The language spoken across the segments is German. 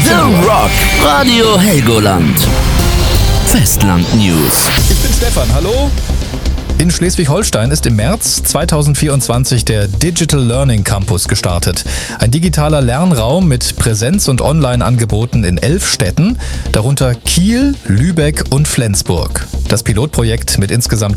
The Rock. Radio Helgoland. Festland News. Ich bin Stefan, hallo. In Schleswig-Holstein ist im März 2024 der Digital Learning Campus gestartet. Ein digitaler Lernraum mit Präsenz- und Online-Angeboten in 11 Städten, darunter Kiel, Lübeck und Flensburg. Das Pilotprojekt mit insgesamt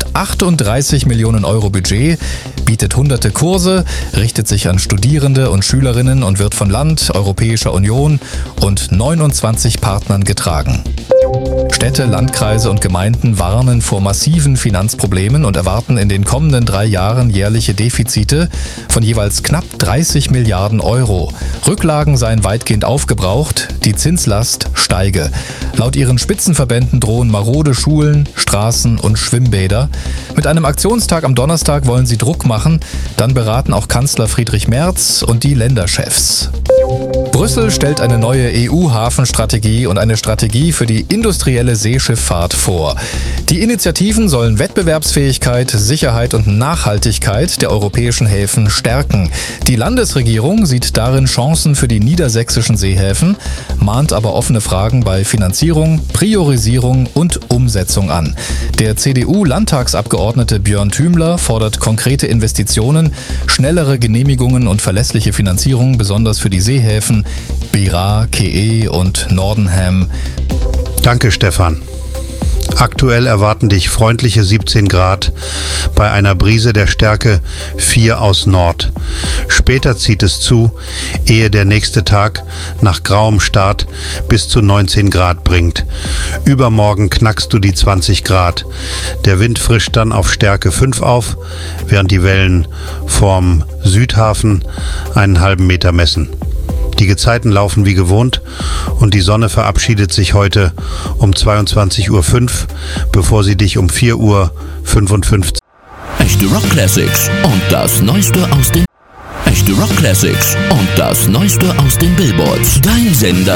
38 Millionen Euro Budget bietet hunderte Kurse, richtet sich an Studierende und Schülerinnen und wird von Land, Europäischer Union und 29 Partnern getragen. Städte, Landkreise und Gemeinden warnen vor massiven Finanzproblemen und erwarten in den kommenden 3 Jahren jährliche Defizite von jeweils knapp 30 Milliarden Euro. Rücklagen seien weitgehend aufgebraucht, die Zinslast steige. Laut ihren Spitzenverbänden drohen marode Schulen, Straßen und Schwimmbäder. Mit einem Aktionstag am Donnerstag wollen sie Druck machen, dann beraten auch Kanzler Friedrich Merz und die Länderchefs. Brüssel stellt eine neue EU-Hafenstrategie und eine Strategie für die industrielle Seeschifffahrt vor. Die Initiativen sollen Wettbewerbsfähigkeit, Sicherheit und Nachhaltigkeit der europäischen Häfen stärken. Die Landesregierung sieht darin Chancen für die niedersächsischen Seehäfen, mahnt aber offene Fragen bei Finanzierung, Priorisierung und Umsetzung an. Der CDU-Landtagsabgeordnete Björn Thümler fordert konkrete Investitionen, schnellere Genehmigungen und verlässliche Finanzierung, besonders für die Seehäfen Beraa, Keeh und Nordenham. Danke, Stefan. Aktuell erwarten dich freundliche 17 Grad bei einer Brise der Stärke 4 aus Nord. Später zieht es zu, ehe der nächste Tag nach grauem Start bis zu 19 Grad bringt. Übermorgen knackst du die 20 Grad. Der Wind frischt dann auf Stärke 5 auf, während die Wellen vorm Südhafen einen halben Meter messen. Die Gezeiten laufen wie gewohnt und die Sonne verabschiedet sich heute um 22:05 Uhr, bevor sie dich um 4:55 Uhr. Echte Rock Classics und das Neueste aus den Billboards. Dein Sender